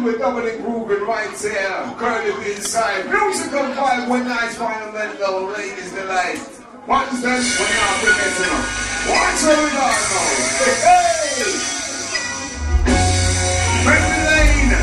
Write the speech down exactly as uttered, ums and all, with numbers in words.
with Dominic Rubin right here. Curly B inside. Musical vibe when nice fundamental. Ladies delight. What's that? When you're forgetting them. What's going on now?